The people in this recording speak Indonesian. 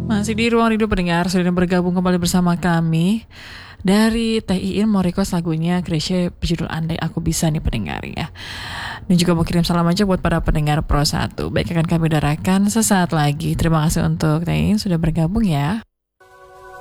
Masih di Ruang Rindu pendengar, sudah bergabung kembali bersama kami. Dari Teh Iin mau request lagunya Chrisye berjudul Andai Aku Bisa nih pendengar ya. Dan juga mau kirim salam aja buat para pendengar Pro 1. Baik, akan kami darahkan sesaat lagi. Terima kasih untuk Teh Iin sudah bergabung ya.